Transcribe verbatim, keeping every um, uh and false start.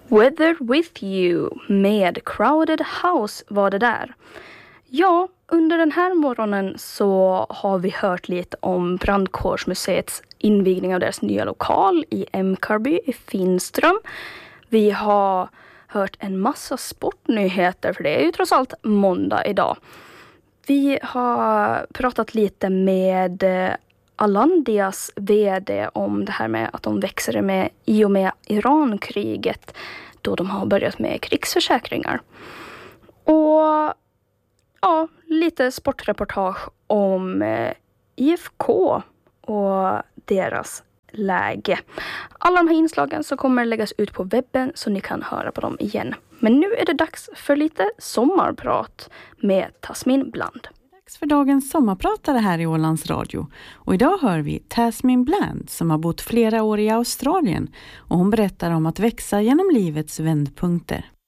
Weather with you med Crowded House var det där. Ja, under den här morgonen så har vi hört lite om Brandkårsmuseets invigning av deras nya lokal i Emkarby i Finström. Vi har hört en massa sportnyheter, för det är ju trots allt måndag idag. Vi har pratat lite med Alandias vd om det här med att de växer med i och med Irankriget, då de har börjat med krigsförsäkringar. Och ja, lite sportreportage om I F K och deras läge. Alla de här inslagen så kommer läggas ut på webben så ni kan höra på dem igen. Men nu är det dags för lite sommarprat med Tasmin Bland. För dagens sommarpratare här i Ålands Radio. Och idag hör vi Tasmin Bland som har bott flera år i Australien. Och hon berättar om att växa genom livets vändpunkter.